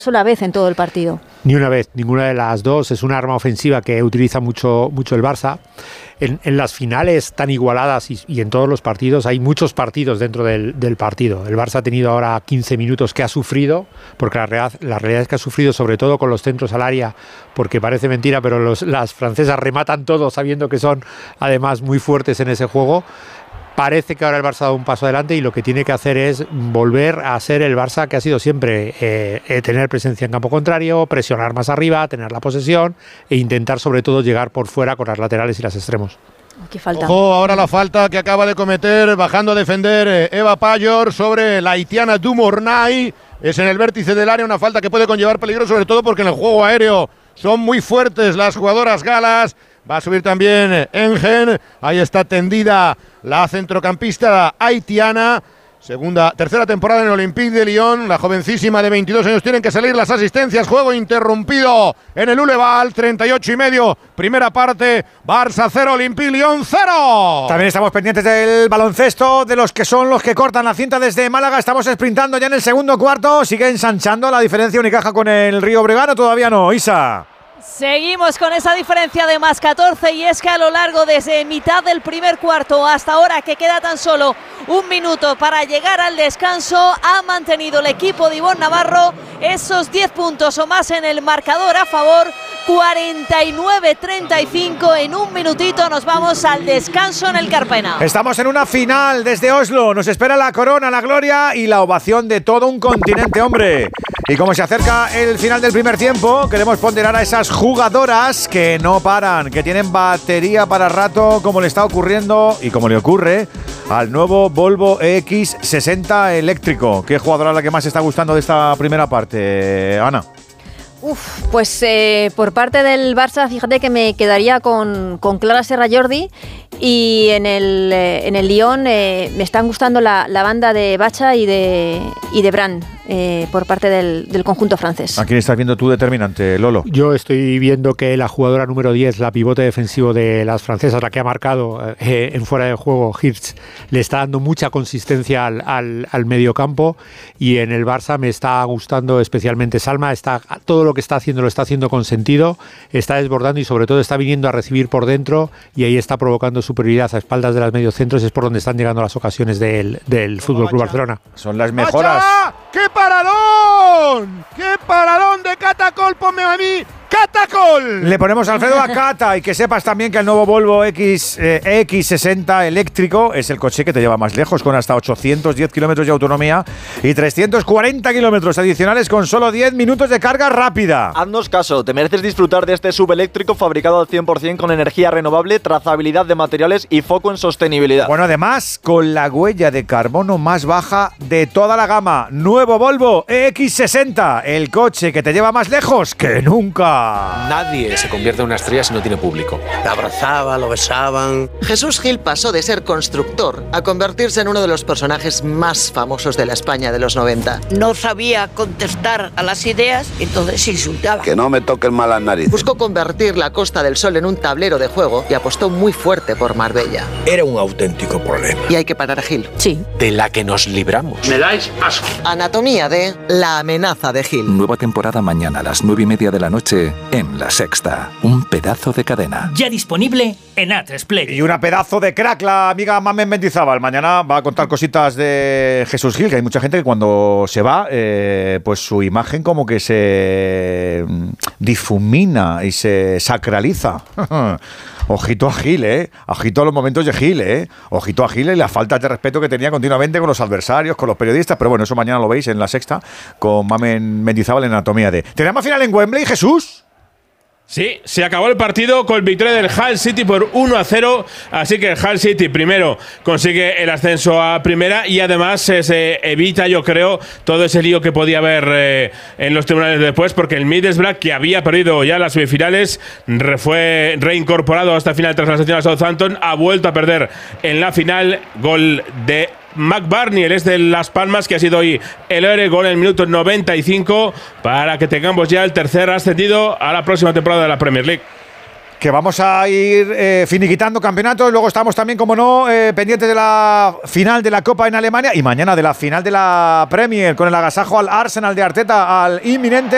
sola vez en todo el partido. Ni una vez, ninguna de las dos. Es un arma ofensiva que utiliza mucho el Barça. En las finales tan igualadas y en todos los partidos, hay muchos partidos dentro del partido. El Barça ha tenido ahora 15 minutos que ha sufrido, porque la realidad es que ha sufrido sobre todo con los centros al área, porque parece mentira, pero las francesas rematan todo sabiendo que son además muy fuertes en ese juego. Parece que ahora el Barça ha dado un paso adelante y lo que tiene que hacer es volver a ser el Barça que ha sido siempre, tener presencia en campo contrario, presionar más arriba, tener la posesión e intentar sobre todo llegar por fuera con las laterales y los extremos. Aquí falta. Ojo, ahora la falta que acaba de cometer, bajando a defender Eva Payor sobre la haitiana Dumornay. Es en el vértice del área, una falta que puede conllevar peligro, sobre todo porque en el juego aéreo son muy fuertes las jugadoras galas. Va a subir también Engen. Ahí está tendida la centrocampista haitiana. Tercera temporada en el Olympique de Lyon. La jovencísima de 22 años. Tienen que salir las asistencias. Juego interrumpido en el Uleval. 38,5. Primera parte. Barça 0, Olympique Lyon 0. También estamos pendientes del baloncesto, de los que son los que cortan la cinta desde Málaga. Estamos sprintando ya en el segundo cuarto. Sigue ensanchando la diferencia Unicaja con el Río Bregano. Todavía no, Isa. Seguimos con esa diferencia de más 14 y es que a lo largo desde mitad del primer cuarto hasta ahora, que queda tan solo un minuto para llegar al descanso, ha mantenido el equipo de Ivonne Navarro esos 10 puntos o más en el marcador a favor. 49-35, en un minutito nos vamos al descanso en el Carpena. Estamos en una final desde Oslo, nos espera la corona, la gloria y la ovación de todo un continente, hombre. Y como se acerca el final del primer tiempo, queremos ponderar a esas jugadoras que no paran, que tienen batería para rato, como le está ocurriendo y como le ocurre al nuevo Volvo EX60 eléctrico. ¿Qué jugadora es la que más está gustando de esta primera parte, Ana? Pues por parte del Barça, fíjate que me quedaría con Clara Serra Jordi, y en el Lyon me están gustando la banda de Bacha y de Brand por parte del conjunto francés. ¿A quién estás viendo tú determinante, Lolo? Yo estoy viendo que la jugadora número 10, la pivote defensivo de las francesas, la que ha marcado en fuera de juego, Hirsch, le está dando mucha consistencia al mediocampo, y en el Barça me está gustando especialmente Salma. Todo lo que está haciendo lo está haciendo con sentido, está desbordando y sobre todo está viniendo a recibir por dentro, y ahí está provocando superioridad a espaldas de las mediocentros. Es por donde están llegando las ocasiones del Fútbol Club Barcelona. Son las mejoras. ¡Qué paradón! ¡Qué paradón de Catacol! ¡Ponme a mí! ¡Catacol! Le ponemos a Alfredo a Cata, y que sepas también que el nuevo Volvo EX60 eléctrico es el coche que te lleva más lejos, con hasta 810 kilómetros de autonomía y 340 kilómetros adicionales con solo 10 minutos de carga rápida. Haznos caso, te mereces disfrutar de este SUV eléctrico fabricado al 100% con energía renovable, trazabilidad de materiales y foco en sostenibilidad. Bueno, además, con la huella de carbono más baja de toda la gama. Nuevo Volvo EX60, el coche que te lleva más lejos que nunca. Nadie se convierte en una estrella si no tiene público. Lo abrazaban, lo besaban. Jesús Gil pasó de ser constructor a convertirse en uno de los personajes más famosos de la España de los 90. No sabía contestar a las ideas, entonces insultaba. Que no me toquen mal las narices. Buscó convertir la Costa del Sol en un tablero de juego y apostó muy fuerte por Marbella. Era un auténtico problema. Y hay que parar a Gil. Sí. De la que nos libramos. Me dais asco. Anatomía de La amenaza de Gil. Nueva temporada mañana a las 9:30 de la noche en La Sexta. Un pedazo de cadena. Ya disponible en A3 Y una pedazo de crack, la amiga Mamen Mendizábal. Mañana va a contar cositas de Jesús Gil, que hay mucha gente que cuando se va, pues su imagen como que se difumina y se sacraliza. Ojito a Gil, ojito a los momentos de Gil, ojito a Gil y la falta de respeto que tenía continuamente con los adversarios, con los periodistas. Pero bueno, eso mañana lo veis en La Sexta con Mamen Mendizábal en Anatomía de. ¿Tenemos final en Wembley, Jesús? Sí, se acabó el partido con victoria del Hull City por 1-0, así que el Hull City primero consigue el ascenso a primera y además se evita, yo creo, todo ese lío que podía haber en los tribunales después, porque el Middlesbrough, que había perdido ya las semifinales, fue reincorporado hasta el final tras la sanción a Southampton, ha vuelto a perder en la final. Gol de McBurney, el de Las Palmas, que ha sido hoy el héroe, gol en el minuto 95 para que tengamos ya el tercer ascendido a la próxima temporada de la Premier League. Que vamos a ir finiquitando campeonatos. Luego estamos también, como no, pendientes de la final de la Copa en Alemania y mañana de la final de la Premier, con el agasajo al Arsenal de Arteta, al inminente.